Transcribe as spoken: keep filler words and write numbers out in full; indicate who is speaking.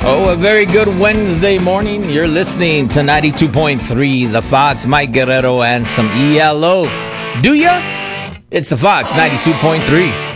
Speaker 1: Oh, a very good Wednesday morning. You're listening to ninety-two point three The Fox, Mike Guerrero, and some E L O. Do ya? It's The Fox, ninety-two point three.